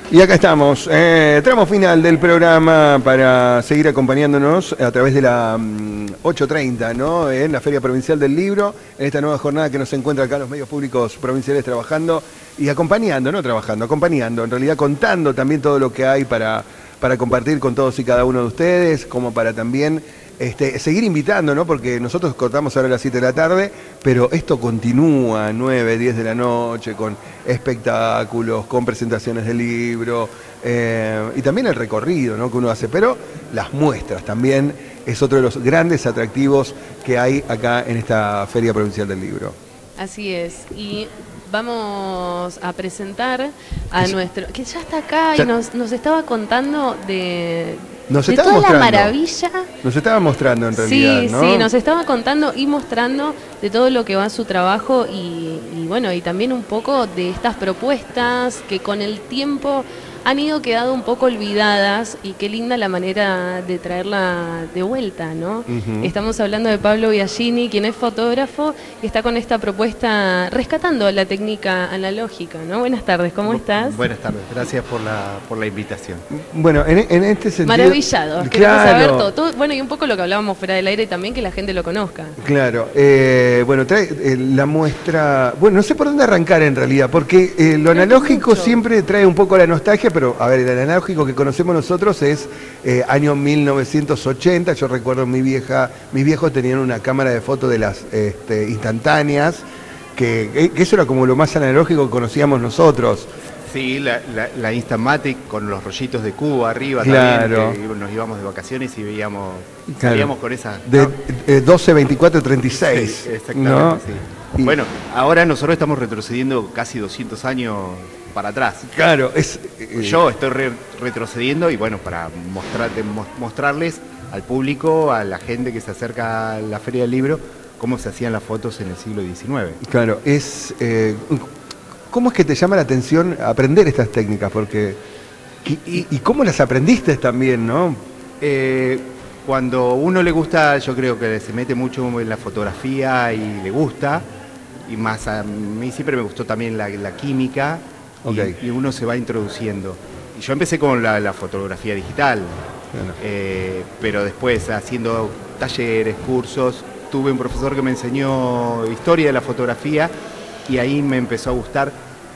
Y acá estamos, tramo final del programa para seguir acompañándonos a través de la 8:30, ¿no? En la Feria Provincial del Libro, en esta nueva jornada que nos encuentra acá los medios públicos provinciales trabajando y acompañando, no trabajando, acompañando, en realidad contando también todo lo que hay para compartir con todos y cada uno de ustedes, como para también seguir invitando, ¿no? Porque nosotros cortamos ahora a las 7 de la tarde, pero esto continúa 9, 10 de la noche, con espectáculos, con presentaciones de libro, y también el recorrido, ¿no? que uno hace, pero las muestras también es otro de los grandes atractivos que hay acá en esta Feria Provincial del Libro. Así es, y vamos a presentar a nuestro, que ya está acá y nos estaba contando de toda la maravilla. Nos estaba mostrando en realidad, sí, ¿no? Sí, nos estaba contando y mostrando de todo lo que va a su trabajo y bueno, y también un poco de estas propuestas que con el tiempo han ido quedando un poco olvidadas, y qué linda la manera de traerla de vuelta, ¿no? Estamos hablando de Pablo Biagini, quien es fotógrafo y está con esta propuesta rescatando la técnica analógica, ¿no? Buenas tardes, ¿cómo estás? Buenas tardes, gracias por la invitación. Bueno, en este sentido... Maravillados, queremos saber todo. Bueno, y un poco lo que hablábamos fuera del aire también, que la gente lo conozca. Claro, bueno, trae la muestra... Bueno, no sé por dónde arrancar en realidad, porque lo analógico siempre trae un poco la nostalgia, pero a ver, el analógico que conocemos nosotros es año 1980. Yo recuerdo mis viejos tenían una cámara de fotos de las instantáneas, que eso era como lo más analógico que conocíamos nosotros. Sí, la Instamatic con los rollitos de cubo arriba, claro. También, que nos íbamos de vacaciones y veíamos, claro. Salíamos con esa... De 12, 24, 36. Sí, exactamente, ¿no? Sí. Bueno, ahora nosotros estamos retrocediendo casi 200 años para atrás. Claro, yo estoy retrocediendo y bueno, para mostrarles al público, a la gente que se acerca a la Feria del Libro, cómo se hacían las fotos en el siglo XIX. Claro, ¿cómo es que te llama la atención aprender estas técnicas? Porque ¿y cómo las aprendiste también, no? Cuando uno le gusta, yo creo que se mete mucho en la fotografía y le gusta, y más a mí siempre me gustó también la química. Okay. Y uno se va introduciendo. Y yo empecé con la fotografía digital, pero después haciendo talleres, cursos, tuve un profesor que me enseñó historia de la fotografía y ahí me empezó a gustar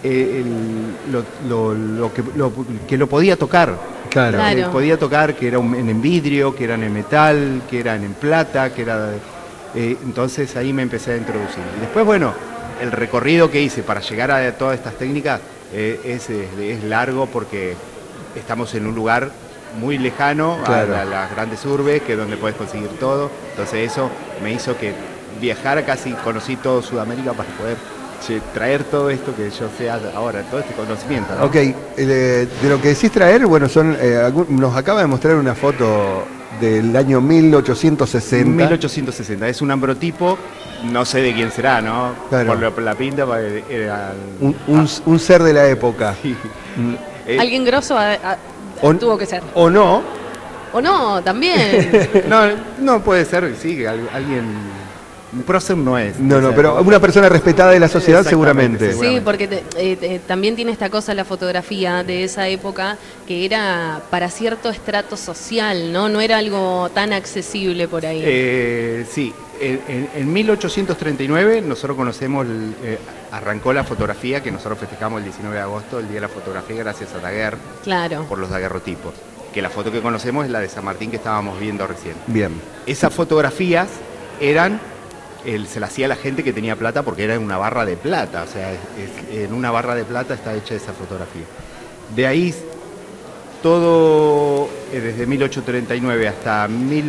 que lo podía tocar. Claro. Podía tocar, que era en vidrio, que eran en metal, que eran en plata, que era... entonces ahí me empecé a introducir. Y después, bueno, el recorrido que hice para llegar a todas estas técnicas es largo, porque estamos en un lugar muy lejano, claro, a las grandes urbes, que es donde puedes conseguir todo. Entonces eso me hizo que viajara, casi conocí todo Sudamérica para poder traer todo esto que yo sé ahora, todo este conocimiento, ¿no? Ok, de lo que decís traer, bueno, nos acaba de mostrar una foto del año 1860. 1860, es un ambrotipo, no sé de quién será, ¿no? Claro. Por la pinta era... un ser de la época. Sí. Alguien grosso tuvo que ser. O no. O no, también. no puede ser, sí, alguien... Un prócer no es. No, pero una persona respetada de la sociedad seguramente. Sí, porque también tiene esta cosa la fotografía de esa época, que era para cierto estrato social, ¿no? No era algo tan accesible por ahí. Sí, en 1839 nosotros conocemos, arrancó la fotografía, que nosotros festejamos el 19 de agosto, el Día de la Fotografía, gracias a Daguerre. Claro. Por los daguerrotipos. Que la foto que conocemos es la de San Martín, que estábamos viendo recién. Bien. Esas fotografías eran... se la hacía a la gente que tenía plata, porque era en una barra de plata, o sea, en una barra de plata está hecha esa fotografía. De ahí todo, desde 1839 hasta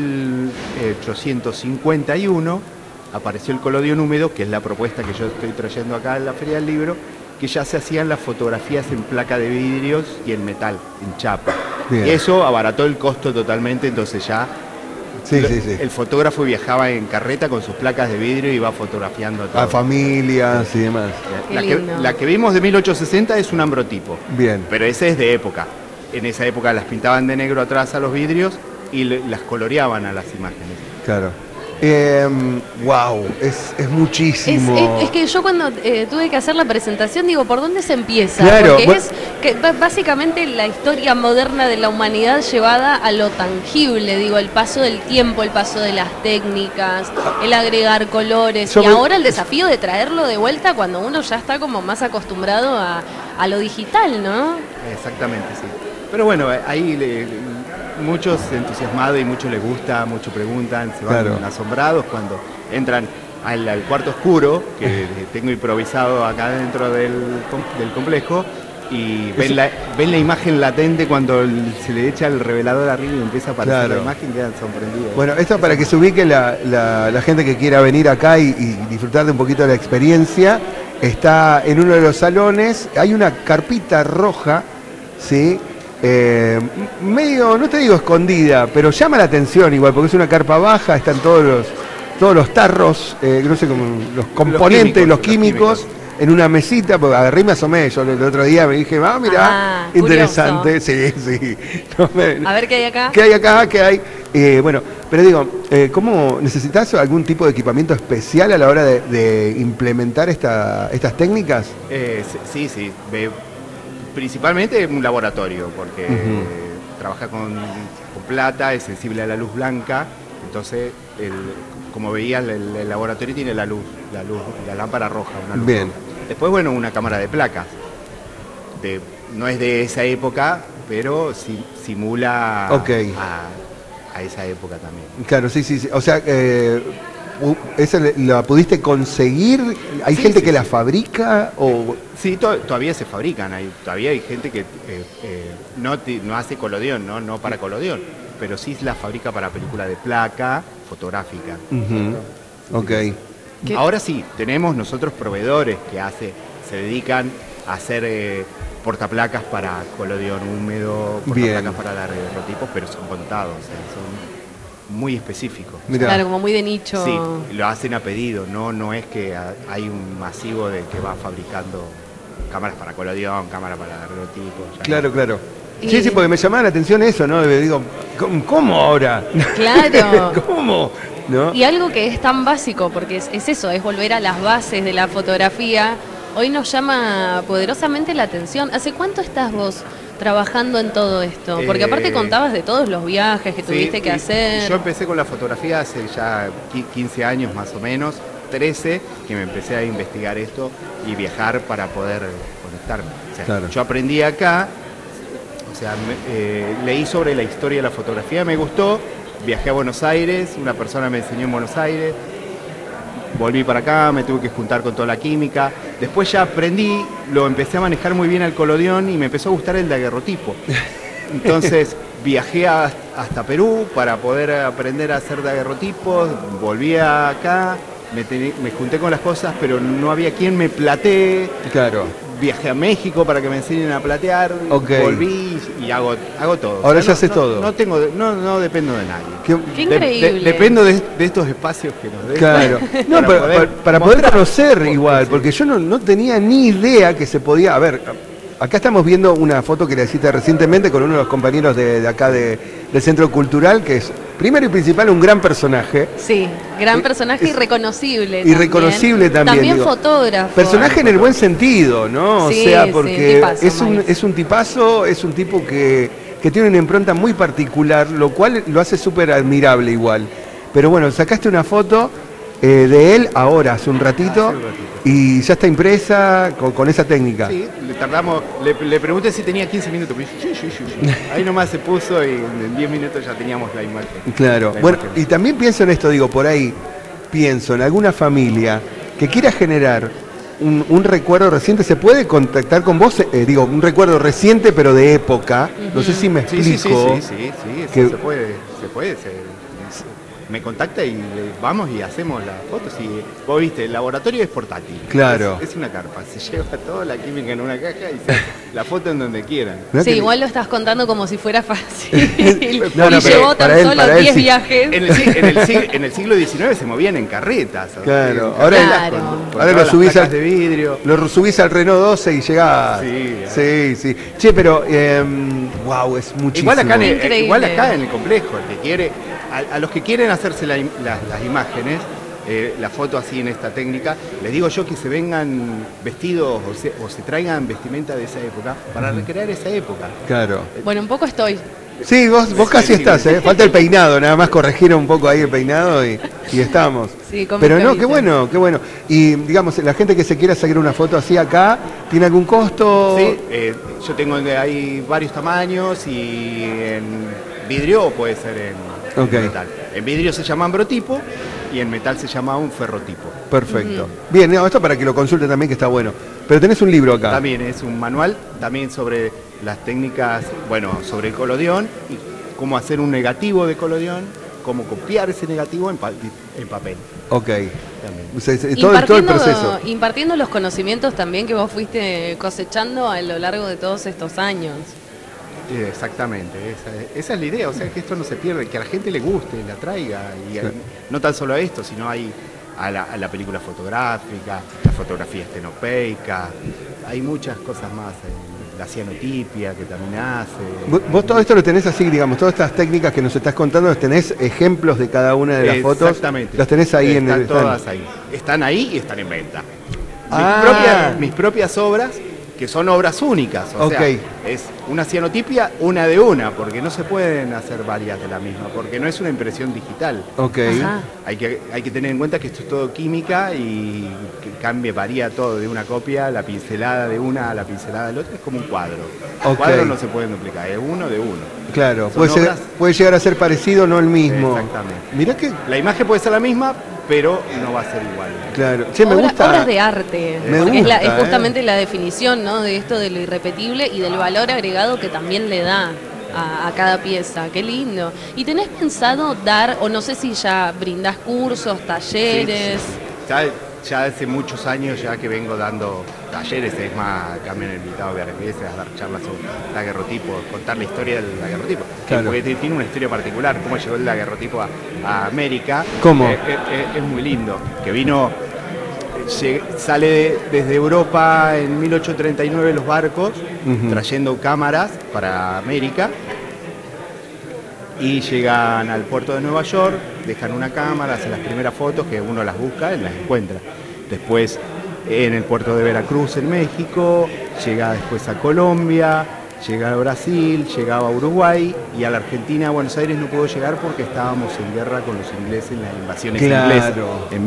1851, apareció el collodion húmedo, que es la propuesta que yo estoy trayendo acá en la Feria del Libro, que ya se hacían las fotografías en placa de vidrios y en metal, en chapa. Bien. Y eso abarató el costo totalmente, entonces ya... Sí. El fotógrafo viajaba en carreta con sus placas de vidrio y iba fotografiando todo. A familias y demás. La que vimos de 1860 es un ambrotipo. Bien. Pero ese es de época. En esa época las pintaban de negro atrás a los vidrios y las coloreaban a las imágenes. Claro. Wow, es muchísimo. Es que yo cuando tuve que hacer la presentación digo, ¿por dónde se empieza? Claro, Porque es que básicamente la historia moderna de la humanidad llevada a lo tangible, digo, el paso del tiempo, el paso de las técnicas, el agregar colores, y ahora el desafío de traerlo de vuelta cuando uno ya está como más acostumbrado a lo digital, ¿no? Exactamente, sí. Pero bueno, ahí muchos entusiasmados y muchos les gusta, muchos preguntan, se van asombrados cuando entran al cuarto oscuro que tengo improvisado acá dentro del complejo y ven la imagen latente cuando se le echa el revelador arriba y empieza a aparecer la imagen y quedan sorprendidos. Bueno, esto para que se ubique la gente que quiera venir acá y disfrutar de un poquito de la experiencia. Está en uno de los salones, hay una carpita roja, ¿sí? Medio, no te digo escondida, pero llama la atención igual, porque es una carpa baja, están todos los tarros, no sé cómo, los componentes, los químicos, en una mesita, porque agarré y me asomé, yo el otro día me dije, mira, interesante, curioso. Sí. No, a ver qué hay acá. ¿Qué hay acá? ¿Qué hay? Bueno, pero digo, ¿cómo necesitas algún tipo de equipamiento especial a la hora de implementar estas técnicas? Sí. Principalmente un laboratorio, porque trabaja con plata, es sensible a la luz blanca, entonces, como veías, el laboratorio tiene la lámpara roja, una luz roja. Después, bueno, una cámara de placas. No es de esa época, pero simula a esa época también. Claro, sí. O sea, ¿esa la pudiste conseguir? ¿Hay gente que la fabrica? Sí, todavía se fabrican. Todavía hay gente que no hace colodión, no para colodión, pero sí la fabrica para película de placa fotográfica. Ok. Ahora sí, tenemos nosotros proveedores que se dedican a hacer portaplacas para colodión húmedo, portaplacas para daguerrotipos, pero son contados, son muy específicos. Claro, como muy de nicho. Sí, lo hacen a pedido, no es que hay un masivo de que va fabricando cámaras para colodión, cámaras para daguerrotipos. Claro. Sí, porque me llamaba la atención eso, ¿no? Digo, ¿cómo ahora? Claro. ¿Cómo? ¿No? Y algo que es tan básico, porque es eso, es volver a las bases de la fotografía, hoy nos llama poderosamente la atención. ¿Hace cuánto estás vos trabajando en todo esto? Porque aparte contabas de todos los viajes que tuviste que hacer. Yo empecé con la fotografía hace ya 15 años más o menos, 13, que me empecé a investigar esto y viajar para poder conectarme. O sea, yo aprendí acá, o sea, leí sobre la historia de la fotografía, me gustó, viajé a Buenos Aires, una persona me enseñó en Buenos Aires, volví para acá, me tuve que juntar con toda la química. Después ya aprendí, lo empecé a manejar muy bien al colodión y me empezó a gustar el daguerrotipo. Entonces viajé hasta Perú para poder aprender a hacer daguerrotipos, volví acá, me junté con las cosas, pero no había quien me platee. Claro. Viajé a México para que me enseñen a platear, volví y hago todo. Ahora ya haces todo. No dependo de nadie. Qué increíble. Dependo de estos espacios que nos den. Claro. Para poder conocer igual, porque yo no tenía ni idea que se podía. A ver, acá estamos viendo una foto que le hiciste recientemente con uno de los compañeros de acá del Centro Cultural, que es primero y principal un gran personaje. Sí, gran personaje y reconocible. Y reconocible también. También fotógrafo. Personaje en el buen sentido, ¿no? Sí, o sea, porque tipazo, es un tipazo, es un tipo que tiene una impronta muy particular, lo cual lo hace súper admirable igual. Pero bueno, sacaste una foto de él ahora, hace un ratito, y ya está impresa con esa técnica. Sí, le pregunté si tenía 15 minutos, me dijo, sí. Ahí nomás se puso y en 10 minutos ya teníamos la imagen. Claro, bueno, y también pienso en esto, digo, por ahí, pienso en alguna familia que quiera generar un recuerdo reciente, ¿se puede contactar con vos? Digo, un recuerdo reciente pero de época, no sé si me explico. Sí, se puede. Me contacta y vamos y hacemos las fotos. Y vos viste, el laboratorio es portátil. Claro. Es una carpa, se lleva toda la química en una caja y la foto en donde quieran. Sí, igual lo estás contando como si fuera fácil. No, y llevó tan solo 10 viajes. En el siglo XIX se movían en carretas. Claro, ahora lo subís de vidrio. Lo subís al Renault 12 y llegás. Sí. Che, pero wow, es muchísimo. Igual acá en el complejo, el que quiere. a los que quieren hacerse las imágenes, la foto así en esta técnica, les digo yo que se vengan vestidos o se traigan vestimenta de esa época para recrear esa época. Claro. Bueno, un poco estoy. Sí, vos casi estás, ¿eh? Falta el peinado, nada más corregir un poco ahí el peinado y estamos. Sí, con pero mi no, cabeza. qué bueno, qué bueno. Y digamos, la gente que se quiera sacar una foto así acá, ¿tiene algún costo? Sí, yo tengo ahí varios tamaños y en vidrio o puede ser en metal. En vidrio se llama ambrotipo y en metal se llama un ferrotipo. Perfecto. Bien, no, esto para que lo consulte también, que está bueno. Pero tenés un libro acá. También es un manual, también sobre las técnicas, bueno, sobre el collodion y cómo hacer un negativo de collodion, cómo copiar ese negativo en papel. Ok. También. Todo el proceso. Impartiendo los conocimientos también que vos fuiste cosechando a lo largo de todos estos años. Exactamente, esa es la idea, o sea, que esto no se pierde, que a la gente le guste, la traiga, y no tan solo a esto, sino a la película fotográfica, la fotografía estenopeica, hay muchas cosas más, la cianotipia que también hace. Vos todo esto lo tenés así, digamos, todas estas técnicas que nos estás contando, tenés ejemplos de cada una de las fotos. Exactamente. Las tenés ahí están todas ahí. Están ahí y están en venta. Mis propias obras, que son obras únicas, o sea, es una cianotipia, una de una, porque no se pueden hacer varias de la misma, porque no es una impresión digital. Hay que tener en cuenta que esto es todo química y que varía todo de una copia, la pincelada de una a la pincelada del otro, es como un cuadro. El cuadro no se puede duplicar, es uno de uno. Claro, puede llegar a ser parecido, no el mismo. Exactamente. Mirá que la imagen puede ser la misma, pero no va a ser igual. Claro. Che, me gusta. Obras de arte. Me gusta, es justamente la definición, ¿no?, de esto de lo irrepetible y del valor agregado que también le da a cada pieza. Qué lindo. ¿Y tenés pensado dar, o no sé si ya brindás cursos, talleres? Sí. Ya hace muchos años ya que vengo dando talleres, es más, acá me han invitado varias veces a dar charlas sobre el daguerrotipo, contar la historia del daguerrotipo. Claro. Porque tiene una historia particular, cómo llegó el daguerrotipo a América. ¿Cómo? Es muy lindo, que vino, sale desde Europa en 1839 los barcos, trayendo cámaras para América. Y llegan al puerto de Nueva York, dejan una cámara, hacen las primeras fotos que uno las busca y las encuentra. Después en el puerto de Veracruz en México, llega después a Colombia, llega a Brasil, llegaba a Uruguay y a la Argentina, a Buenos Aires no pudo llegar porque estábamos en guerra con los ingleses en las invasiones inglesas en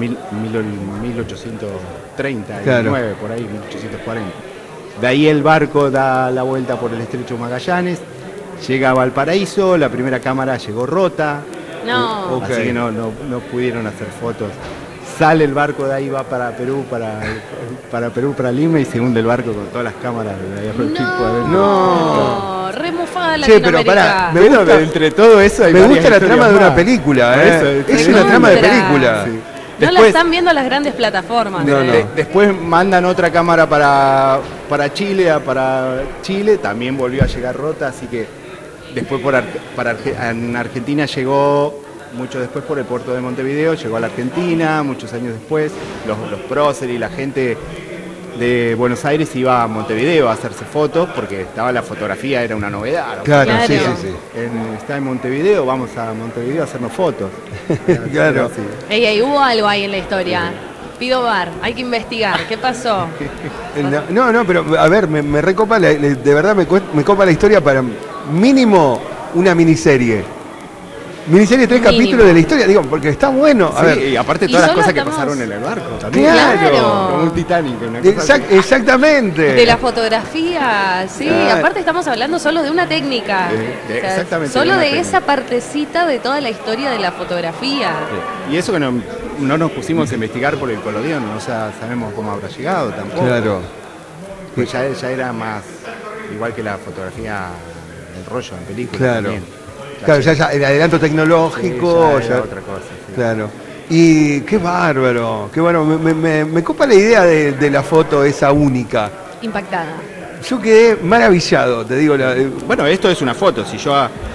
1839, por ahí, 1840. De ahí el barco da la vuelta por el estrecho Magallanes, llega a Valparaíso, la primera cámara llegó rota, así que no pudieron hacer fotos. Sale el barco de ahí, va para Perú, para Lima y se hunde el barco con todas las cámaras de daguerrotipo. No, remufada la pero pará, me gusta, entre todo eso hay me gusta la trama más de una película, es una trama de película. Sí. No la están viendo las grandes plataformas. Después mandan otra cámara para Chile, también volvió a llegar rota, así que después en Argentina llegó, mucho después por el puerto de Montevideo, llegó a la Argentina, muchos años después, los próceres y la gente de Buenos Aires iba a Montevideo a hacerse fotos, porque estaba la fotografía, era una novedad. Claro. Sí. Está en Montevideo, vamos a Montevideo a hacernos fotos. Claro. Ey, hubo algo ahí en la historia. Pido bar, hay que investigar. ¿Qué pasó? No, pero a ver, me recopa, de verdad me copa la historia para mínimo una miniserie. Miniserie 3 capítulos de la historia, digo, porque está bueno. A ver. Y aparte todas las cosas que pasaron en el barco también. Claro. Como un Titanic. Exactamente. De la fotografía, sí. Aparte estamos hablando solo de una técnica. Exactamente. Solo de esa partecita de toda la historia de la fotografía. Sí. Y eso que no nos pusimos a investigar por el collodion, o sea, sabemos cómo habrá llegado tampoco. Claro. Pues ya era más, igual que la fotografía, el rollo en película. Claro. También. Claro, ya el adelanto tecnológico. Ya otra cosa. Sí. Claro. Y qué bárbaro, me copa la idea de la foto esa única. Impactada. Yo quedé maravillado, te digo. Bueno, esto es una foto. Si yo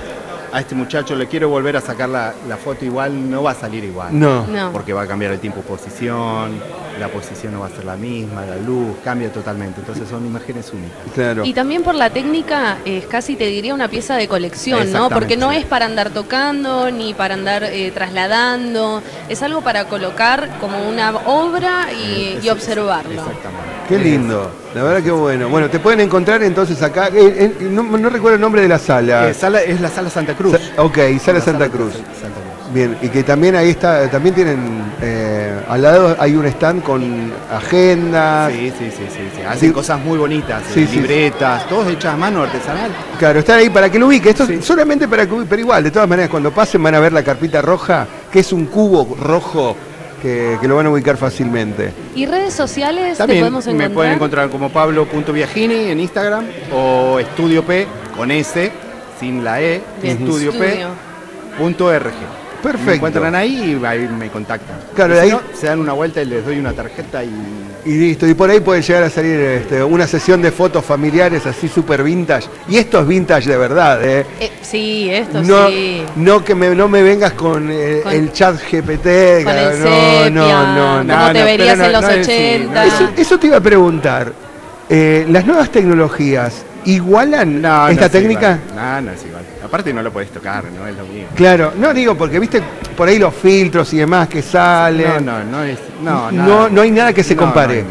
a este muchacho le quiero volver a sacar la foto igual, no va a salir igual. No. Porque va a cambiar el tiempo posición, la posición no va a ser la misma, la luz cambia totalmente, entonces son imágenes únicas. Claro. Y también por la técnica es casi, te diría, una pieza de colección, ¿no? Porque no es para andar tocando ni para andar trasladando, es algo para colocar como una obra y observarlo. Exactamente. Qué lindo, la verdad que bueno. Bueno, te pueden encontrar entonces acá, no recuerdo el nombre de la sala. Es la Sala Santa Cruz. Ok, Sala Santa Cruz. Santa Cruz. Bien, y que también ahí está, también tienen, al lado hay un stand con agendas. Sí. Hacen cosas muy bonitas, libretas, todos hechas a mano, artesanal. Claro, están ahí para que lo ubique. Esto es solamente para que ubique, pero igual, de todas maneras, cuando pasen van a ver la carpita roja, que es un cubo rojo que lo van a ubicar fácilmente. ¿Y redes sociales también te podemos encontrar? me pueden encontrar como pablo.viagini en Instagram o Estudio P con S, sin la E, estudiop.org. Perfecto. Me encuentran ahí y ahí me contactan. Claro, y si ahí no, se dan una vuelta y les doy una tarjeta y listo. Y por ahí puede llegar a salir una sesión de fotos familiares así súper vintage. Y esto es vintage de verdad, ¿eh? Sí, esto no, sí. No que no me vengas con el chat GPT. Con el sepia, como te verías en los 80. Eso te iba a preguntar. ¿Las nuevas tecnologías igualan esta técnica? No es igual. Aparte no lo podés tocar, no es lo mismo. Claro, no digo porque viste por ahí los filtros y demás que salen. No hay nada que se compare.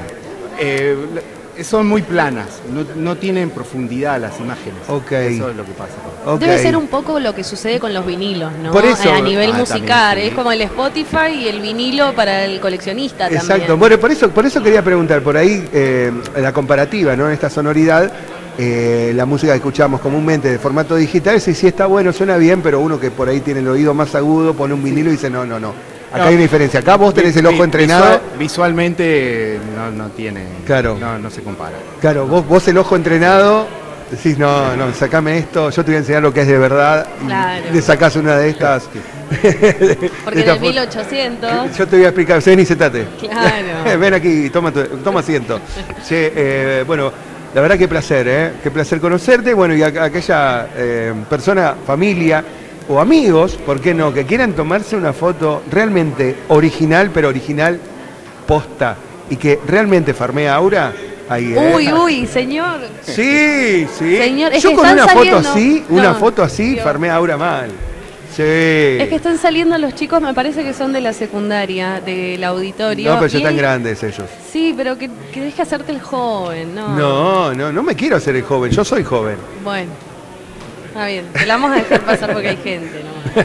Son muy planas, no tienen profundidad las imágenes. Okay. Eso es lo que pasa. Okay. Debe ser un poco lo que sucede con los vinilos, ¿no? Por eso, a nivel musical, también, sí. Es como el Spotify y el vinilo para el coleccionista. Exacto. También. Bueno, por eso quería preguntar, por ahí la comparativa, ¿no? Esta sonoridad, la música que escuchamos comúnmente de formato digital, sí está bueno, suena bien, pero uno que por ahí tiene el oído más agudo, pone un vinilo y dice, no. Acá hay una diferencia. Acá vos tenés el ojo entrenado. Visualmente no tiene. Claro. No se compara. Claro, vos el ojo entrenado, decís, no, sacame esto, yo te voy a enseñar lo que es de verdad. Claro. Y le sacás una de estas. Porque del 1800. Yo te voy a explicar, ustedes ni sentate. Claro. Ven aquí, toma asiento. Bueno, la verdad qué placer, qué placer conocerte. Bueno, y aquella persona, familia o amigos, ¿por qué no? Que quieran tomarse una foto realmente original, pero original posta, y que realmente farmea aura. Ahí, Uy, señor. Sí. Señor, yo con una saliendo... foto así, farmea aura mal. Sí. Es que están saliendo los chicos, me parece que son de la secundaria, del auditorio. No, pero ya están grandes ellos. Sí, pero que deje hacerte el joven, ¿no? No me quiero hacer el joven, yo soy joven. Bueno, está bien, te la vamos a dejar pasar porque hay gente, ¿no?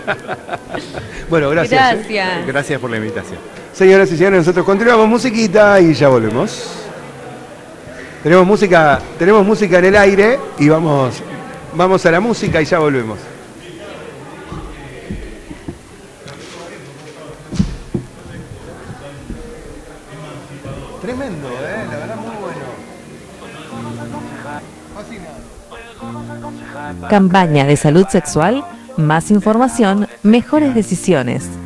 Bueno, gracias. Gracias por la invitación. Señoras y señores, nosotros continuamos musiquita y ya volvemos. Tenemos música en el aire y vamos a la música y ya volvemos. Tremendo, la verdad muy bueno. Campaña de salud sexual, más información, mejores decisiones.